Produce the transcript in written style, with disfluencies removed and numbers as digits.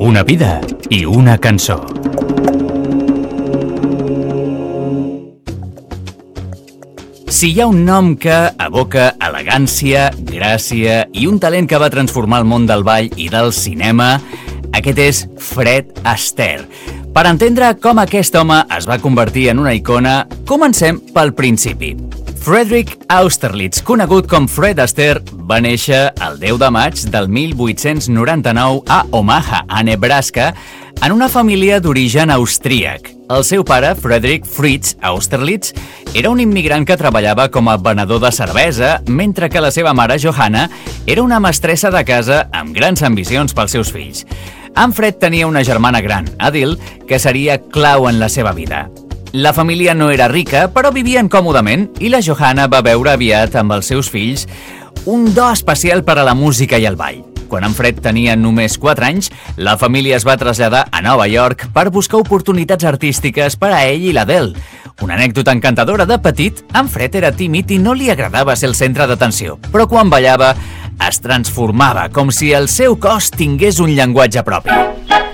Una vida i una cançó. Si hi ha un nom que evoca elegància, gràcia i un talent que va transformar el món del ball i del cinema, aquest és Fred Astaire. Per entendre com aquest home es va convertir en una icona, comencem pel principi. Frederick Austerlitz, conegut com Fred Astaire, va néixer el 10 de maig del 1899 a Omaha, a Nebraska, en una família d'origen austríac. El seu pare, Friedrich Fritz Austerlitz, era un immigrant que treballava com a venedor de cervesa, mentre que la seva mare, Johanna, era una mestressa de casa amb grans ambicions pels seus fills. En Fred tenia una germana gran, Adil, que seria clau en la seva vida. La família no era rica, però vivien còmodament, i la Johanna va veure aviat amb els seus fills un do especial per a la música i el ball. Quan en Fred tenia només 4 anys, la família es va traslladar a Nova York per buscar oportunitats artístiques per a ell i l'Adele. Una anècdota encantadora: de petit, en Fred era tímid i no li agradava ser el centre d'atenció, però quan ballava es transformava, com si el seu cos tingués un llenguatge propi.